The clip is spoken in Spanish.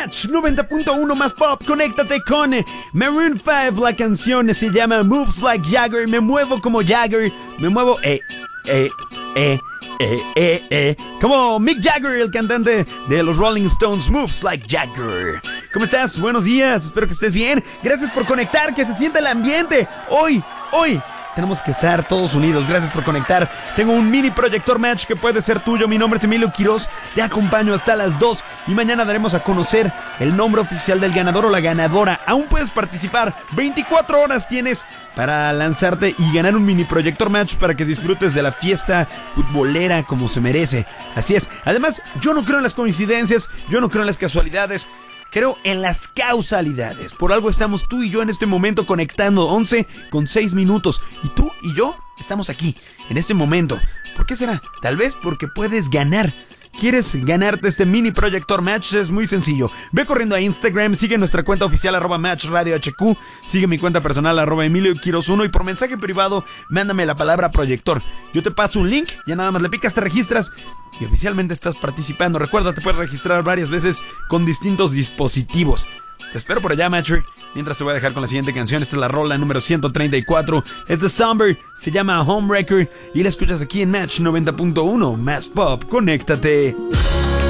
Match 90.1 más pop. Conéctate con Maroon 5. La canción se llama Moves Like Jagger. Me muevo como Jagger. Me muevo como Mick Jagger, el cantante de los Rolling Stones. Moves Like Jagger. ¿Cómo estás? Buenos días, espero que estés bien. Gracias por conectar, que se sienta el ambiente. Hoy tenemos que estar todos unidos. Gracias por conectar. Tengo un mini proyector match que puede ser tuyo. Mi nombre es Emilio Quiroz. Te acompaño hasta las 2 y mañana daremos a conocer el nombre oficial del ganador o la ganadora. Aún puedes participar. 24 horas tienes para lanzarte y ganar un mini proyector match para que disfrutes de la fiesta futbolera como se merece. Así es. Además, yo no creo en las coincidencias. Yo no creo en las casualidades. Creo en las causalidades. Por algo estamos tú y yo en este momento conectando. 11:06. Y tú y yo estamos aquí, en este momento. ¿Por qué será? Tal vez porque puedes ganar. ¿Quieres ganarte este mini proyector match? Es muy sencillo. Ve corriendo a Instagram, sigue nuestra cuenta oficial @matchradiohq, sigue mi cuenta personal @EmilioQuiroz1 y por mensaje privado mándame la palabra proyector. Yo te paso un link, ya nada más le picas, te registras y oficialmente estás participando. Recuerda, te puedes registrar varias veces con distintos dispositivos. Te espero por allá, Matcher. Mientras te voy a dejar con la siguiente canción. Esta es la rola número 134. Es de Somber, se llama Homewrecker y la escuchas aquí en Match 90.1 más pop. Conéctate.